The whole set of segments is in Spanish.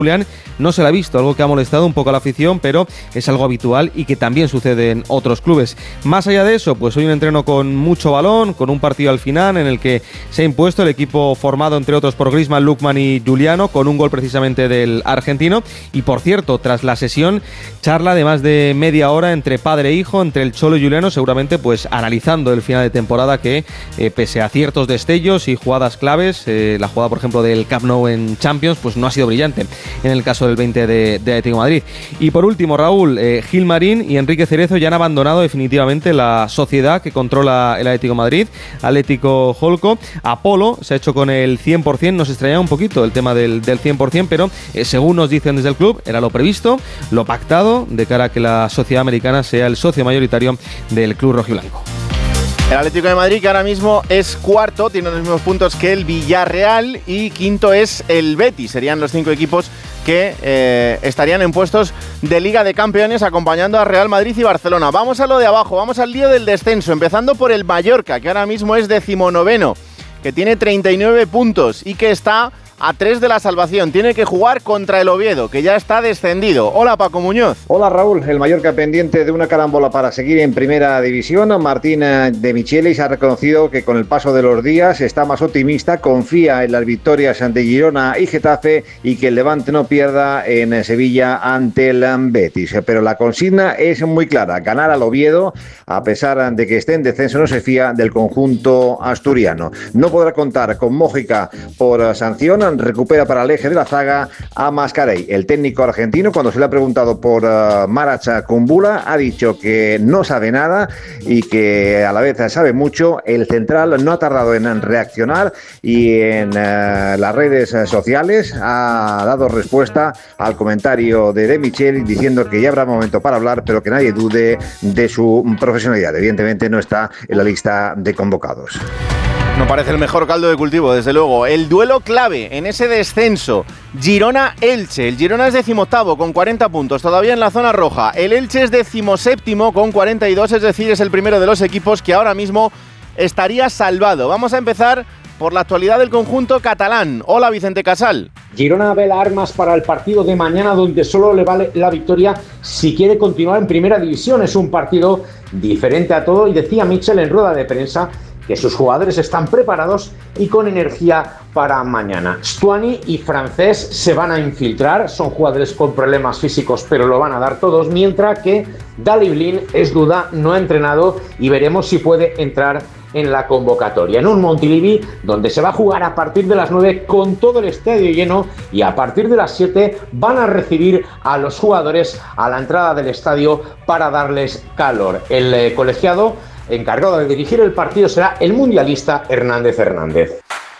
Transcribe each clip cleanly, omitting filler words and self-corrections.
Julián no se la ha visto, algo que ha molestado un poco a la afición, pero es algo habitual y que también sucede en otros clubes. Más allá de eso, pues hoy un entreno con mucho balón, con un partido al final en el que se ha impuesto el equipo formado entre otros por Griezmann, Lookman y Giuliano, con un gol precisamente del argentino. Y por cierto, tras la sesión, charla de más de media hora entre padre e hijo, entre el Cholo y Giuliano, seguramente pues analizando el final de temporada que pese a ciertos destellos y jugadas claves, la jugada por ejemplo del Camp Nou en Champions, pues no ha sido brillante en el caso del 20 de Atlético de Madrid. Y por último, Raúl, Gil Marín y Enrique Cerezo ya han abandonado definitivamente la sociedad que controla el Atlético de Madrid, Atlético Holco. Apolo se ha hecho con el 100%, nos extrañaba un poquito el tema del 100%, pero según nos dicen desde el club, era lo previsto, lo pactado, de cara a que la sociedad americana sea el socio mayoritario del club rojiblanco. El Atlético de Madrid, que ahora mismo es cuarto, tiene los mismos puntos que el Villarreal, y quinto es el Betis. Serían los 5 equipos que estarían en puestos de Liga de Campeones acompañando a Real Madrid y Barcelona. Vamos a lo de abajo, vamos al lío del descenso, empezando por el Mallorca, que ahora mismo es 19º, que tiene 39 puntos y que está a 3 de la salvación. Tiene que jugar contra el Oviedo, que ya está descendido. Hola, Paco Muñoz. Hola, Raúl. El Mallorca pendiente de una carambola para seguir en primera división. Martín de Michelis ha reconocido que con el paso de los días está más optimista, confía en las victorias ante Girona y Getafe y que el Levante no pierda en Sevilla ante el Betis. Pero la consigna es muy clara, ganar al Oviedo, a pesar de que esté en descenso, no se fía del conjunto asturiano. No podrá contar con Mójica por sanción. Recupera para el eje de la zaga a Mascarell. El técnico argentino, cuando se le ha preguntado por Maracha Kumbula, ha dicho que no sabe nada y que a la vez sabe mucho. El central no ha tardado en reaccionar y en las redes sociales ha dado respuesta al comentario de Michel, diciendo que ya habrá momento para hablar, pero que nadie dude de su profesionalidad. Evidentemente no está en la lista de convocados. No parece el mejor caldo de cultivo, desde luego. El duelo clave en ese descenso, Girona-Elche. El Girona es 18º con 40 puntos, todavía en la zona roja. El Elche es 17º con 42, es decir, es el primero de los equipos que ahora mismo estaría salvado. Vamos a empezar por la actualidad del conjunto catalán. Hola, Vicente Casal. Girona ve las armas para el partido de mañana, donde solo le vale la victoria si quiere continuar en primera división. Es un partido diferente a todo y decía Michel en rueda de prensa que sus jugadores están preparados y con energía para mañana. Stuani y Francés se van a infiltrar, son jugadores con problemas físicos, pero lo van a dar todos, mientras que Daley Blind es duda, no ha entrenado y veremos si puede entrar en la convocatoria. En un Montilivi donde se va a jugar a partir de las 9 con todo el estadio lleno, y a partir de las 7 van a recibir a los jugadores a la entrada del estadio para darles calor. El colegiado encargado de dirigir el partido será el mundialista Hernández Hernández.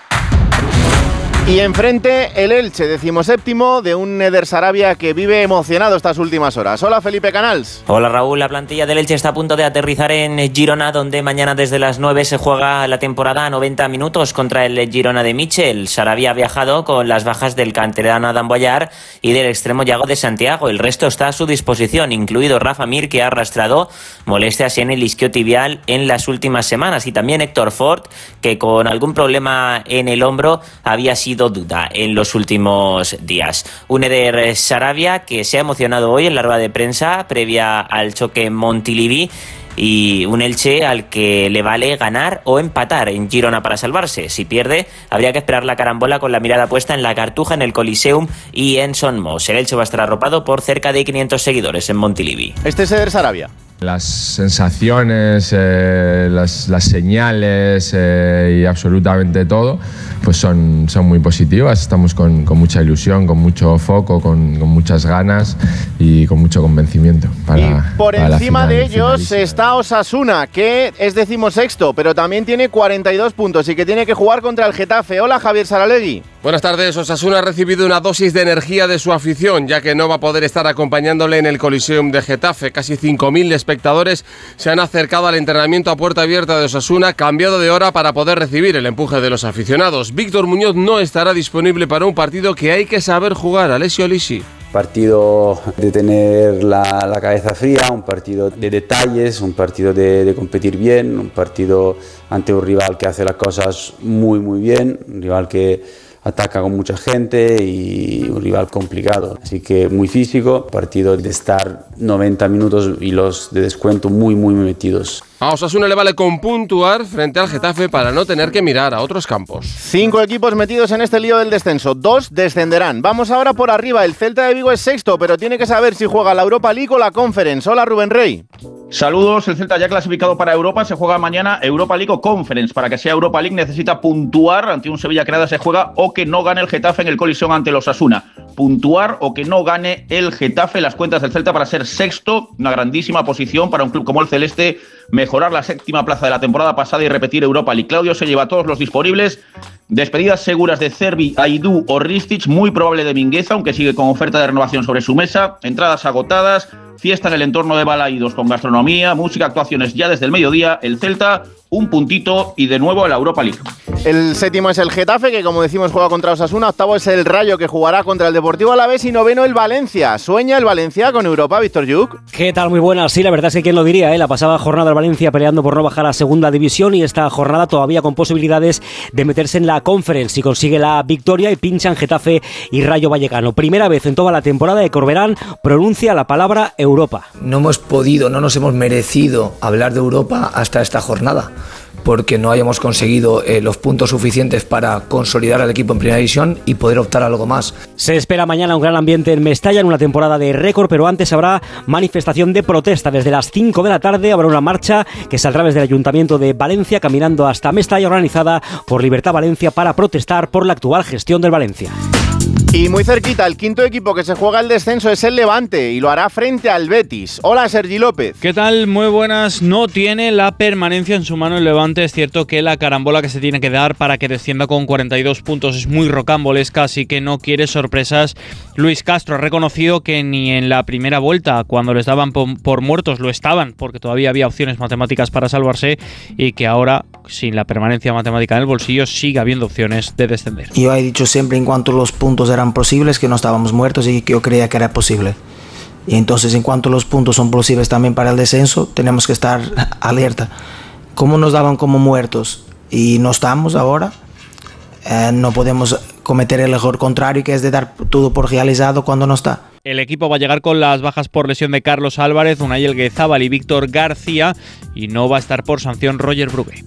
Y enfrente el Elche, 17º, de un Eder Sarabia que vive emocionado estas últimas horas. Hola, Felipe Canals. Hola, Raúl. La plantilla del Elche está a punto de aterrizar en Girona, donde mañana desde las 9 se juega la temporada a 90 minutos contra el Girona de Michel. Sarabia ha viajado con las bajas del canterano Adam Boyar y del extremo Yago de Santiago. El resto está a su disposición, incluido Rafa Mir, que ha arrastrado molestias en el isquiotibial en las últimas semanas, y también Héctor Ford, que con algún problema en el hombro había sido duda en los últimos días. Un Eder Sarabia que se ha emocionado hoy en la rueda de prensa previa al choque Montilivi, y un Elche al que le vale ganar o empatar en Girona para salvarse. Si pierde, habría que esperar la carambola con la mirada puesta en la Cartuja, en el Coliseum y en Son Moix. El Elche va a estar arropado por cerca de 500 seguidores en Montilivi. Este es Eder Sarabia. Las sensaciones, las señales y absolutamente todo pues son muy positivas. Estamos con mucha ilusión, con mucho foco, con muchas ganas y con mucho convencimiento. Y por encima de ellos está Osasuna, que es 16º, pero también tiene 42 puntos y que tiene que jugar contra el Getafe. Hola, Javier Saralegui. Buenas tardes. Osasuna ha recibido una dosis de energía de su afición, ya que no va a poder estar acompañándole en el Coliseum de Getafe. Casi 5.000 espectadores se han acercado al entrenamiento a puerta abierta de Osasuna, cambiado de hora para poder recibir el empuje de los aficionados. Víctor Muñoz no estará disponible para un partido que hay que saber jugar. Alessio Lisi. Partido de tener la cabeza fría, un partido de detalles, un partido de competir bien, un partido ante un rival que hace las cosas muy bien, un rival que ataca con mucha gente y un rival complicado. Así que muy físico, partido de estar 90 minutos y los de descuento muy metidos. A Osasuna le vale con puntuar frente al Getafe para no tener que mirar a otros campos. 5 equipos metidos en este lío del descenso, 2 descenderán. Vamos ahora por arriba, el Celta de Vigo es sexto, pero tiene que saber si juega la Europa League o la Conference. Hola, Rubén Rey. Saludos, el Celta ya clasificado para Europa, se juega mañana Europa League o Conference. Para que sea Europa League necesita puntuar ante un Sevilla que nada se juega o que no gane el Getafe en el Coliseum ante los Osasuna. Puntuar o que no gane el Getafe, las cuentas del Celta para ser sexto, una grandísima posición para un club como el Celeste, mejorar la séptima plaza de la temporada pasada y repetir Europa League. Claudio se lleva a todos los disponibles. Despedidas seguras de Cervi, Aidú o Ristic, muy probable de Mingueza, aunque sigue con oferta de renovación sobre su mesa. Entradas agotadas, fiesta en el entorno de Balaídos con gastronomía, música, actuaciones ya desde el mediodía. El Celta, un puntito y de nuevo a la Europa League. El séptimo es el Getafe, que como decimos juega contra Osasuna. Octavo es el Rayo, que jugará contra el Deportivo Alavés. Y noveno el Valencia. ¿Sueña el Valencia con Europa, Víctor Lluc? ¿Qué tal? Muy buenas. Sí, la verdad es que quién lo diría, ¿eh? La pasada jornada el Valencia peleando por no bajar a segunda división y esta jornada todavía con posibilidades de meterse en la Conference si consigue la victoria y pinchan Getafe y Rayo Vallecano. Primera vez en toda la temporada que Corberán pronuncia la palabra Europa. No nos hemos merecido hablar de Europa hasta esta jornada, porque no hayamos conseguido los puntos suficientes para consolidar al equipo en primera división y poder optar a algo más. Se espera mañana un gran ambiente en Mestalla en una temporada de récord, pero antes habrá manifestación de protesta. Desde las 5 de la tarde habrá una marcha que saldrá desde el Ayuntamiento de Valencia caminando hasta Mestalla, organizada por Libertad Valencia para protestar por la actual gestión del Valencia. Y muy cerquita, el quinto equipo que se juega el descenso es el Levante y lo hará frente al Betis. Hola, Sergi López. ¿Qué tal? Muy buenas. No tiene la permanencia en su mano el Levante. Es cierto que la carambola que se tiene que dar para que descienda con 42 puntos es muy rocambolesca, así que no quiere sorpresas. Luis Castro ha reconocido que ni en la primera vuelta, cuando les daban por muertos, lo estaban, porque todavía había opciones matemáticas para salvarse, y que ahora, sin la permanencia matemática en el bolsillo, sigue habiendo opciones de descender. Yo he dicho siempre, en cuanto los puntos eran posibles, que no estábamos muertos y que yo creía que era posible. Y entonces, en cuanto los puntos son posibles también para el descenso, tenemos que estar alerta. Como nos daban como muertos y no estamos ahora, no podemos cometer el error contrario, que es de dar todo por realizado cuando no está. El equipo va a llegar con las bajas por lesión de Carlos Álvarez, Unai Elguezábal y Víctor García, y no va a estar por sanción Roger Brugué.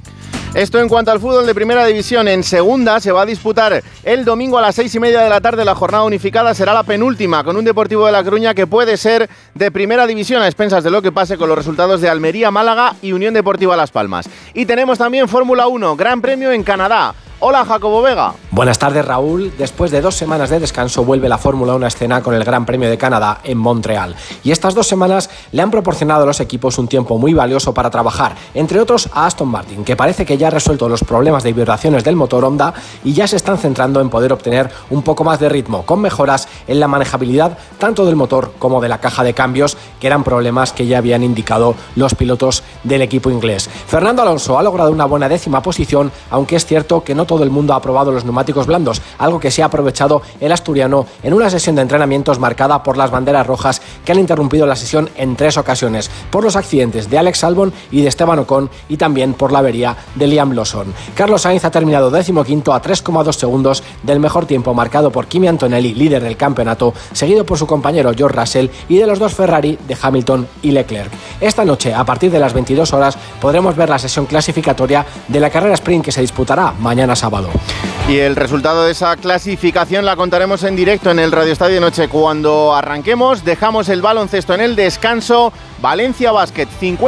Esto en cuanto al fútbol de primera división. En segunda se va a disputar el domingo a las 6:30 de la tarde. La jornada unificada será la penúltima, con un Deportivo de La Coruña que puede ser de primera división, a expensas de lo que pase con los resultados de Almería, Málaga y Unión Deportiva Las Palmas. Y tenemos también Fórmula 1, Gran Premio en Canadá. Hola, Jacobo Vega. Buenas tardes, Raúl. Después de 2 semanas de descanso vuelve la Fórmula 1 a escena con el Gran Premio de Canadá en Montreal. Y estas 2 semanas le han proporcionado a los equipos un tiempo muy valioso para trabajar, entre otros a Aston Martin, que parece que ya ha resuelto los problemas de vibraciones del motor Honda y ya se están centrando en poder obtener un poco más de ritmo, con mejoras en la manejabilidad tanto del motor como de la caja de cambios, que eran problemas que ya habían indicado los pilotos del equipo inglés. Fernando Alonso ha logrado una buena 10ª posición, aunque es cierto que no todo el mundo ha probado los neumáticos blandos, algo que se ha aprovechado el asturiano en una sesión de entrenamientos marcada por las banderas rojas que han interrumpido la sesión en 3 ocasiones, por los accidentes de Alex Albon y de Esteban Ocon, y también por la avería de Liam Lawson. Carlos Sainz ha terminado 15º a 3,2 segundos del mejor tiempo marcado por Kimi Antonelli, líder del campeonato, seguido por su compañero George Russell, y de los 2 Ferrari de Hamilton y Leclerc. Esta noche, a partir de las 22 horas, podremos ver la sesión clasificatoria de la carrera sprint que se disputará mañana sábado. Y el resultado de esa clasificación la contaremos en directo en el Radio Estadio de Noche. Cuando arranquemos, dejamos el baloncesto en el descanso. Valencia Basket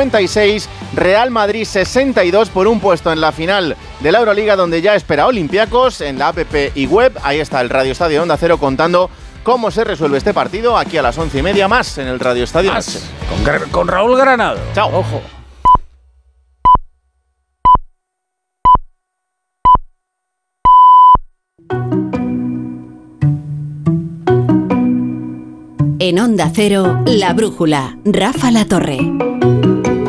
56, Real Madrid 62 por un puesto en la final de la Euroliga, donde ya espera Olympiacos en la app y web. Ahí está el Radio Estadio Onda Cero contando cómo se resuelve este partido aquí a las 11:30 más en el Radio Estadio Noche. Con Raúl Granado. Chao. Ojo. En Onda Cero, La Brújula, Rafa La Torre.